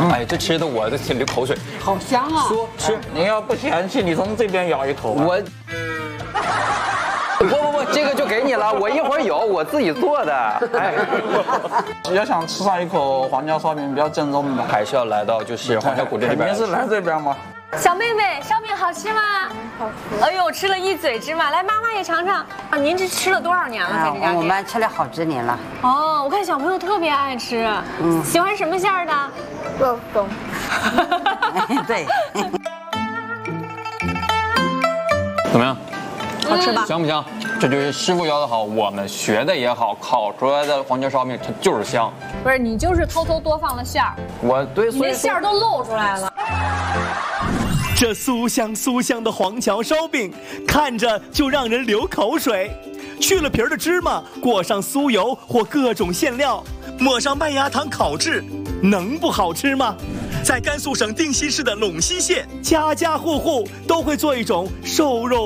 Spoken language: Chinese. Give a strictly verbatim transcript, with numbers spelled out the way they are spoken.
哎，这吃的我都流口水。 好香啊！ 叔吃，你要不嫌弃，你从这边咬一口。 我。 不不不，这个就给你了，我一会儿有我自己做的。哎， 要想吃上一口黄椒烧饼比较正宗的， 还是要来到就是黄桥古镇这边。 肯定是来这边吗？ 小妹妹，烧饼好吃吗？好吃。哎呦，吃了一嘴芝麻，来妈妈也尝尝。啊，您这吃了多少年了？在这家店？ 我们吃了好几年了。 哦，我看小朋友特别爱吃。嗯，喜欢什么馅儿的？ 肉松。对。 怎么样？ 好吃吧？ 香不香？这就是师傅教的好，我们学的也好，烤出来的黄椒烧饼它就是香。 不是你就是偷偷多放了馅儿， 我对， 你那馅儿都露出来了。 这酥香酥香的黄桥烧饼，看着就让人流口水。去了皮儿的芝麻，裹上酥油或各种馅料，抹上麦芽糖烤制，能不好吃吗？ 在甘肃省定西市的陇西县，家家户户都会做一种瘦肉。